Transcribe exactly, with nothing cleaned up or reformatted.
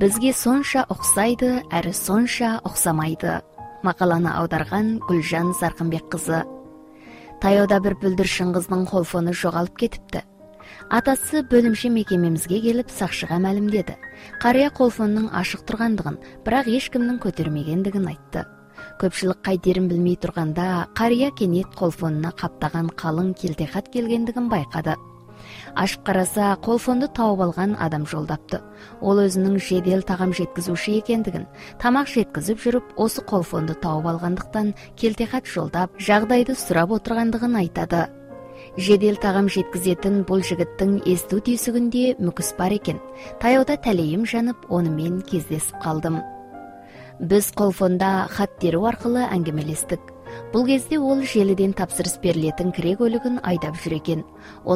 бізге сонша ұқсайды, әрі сонша ұқсамайды. Мақаланы аударған Гүлжан Зарқынбек қызы. Таяуда бір бүлдіршін қыздың қолфоны жоғалып кетіпті. Атасы бөлімше мекемемізге келіп сақшыға мәлімдеді. Қария қолфонның ашық тұрғандығын, бірақ ешкімнің көтермегендігін айтты. Көпшілік қайтерін білмей тұрғанда, қария кенет қолфонына қаптаған қалың келтехат келгендігін байқады. Ашып қараса, қолфонды тауып алған адам жолдапты. Ол өзінің жедел тағам жеткізуші екендігін, тамақ жеткізіп жүріп, осы қолфонды тауып алғандықтан келтехат жолдап, жағдайды сұрап отырғандығын айтады. Жедел тағам жеткізетін бұл жігіттің есту түйсігінде мүкіс бар екен. Таяуда тәлейім жанып, онымен кездесіп қалдым. Біз қолфонда хат теру арқылы әңгімелестік. Бұл кезде ол желіден тапсырыс берілетін кіре көлігін айдап жүр екен.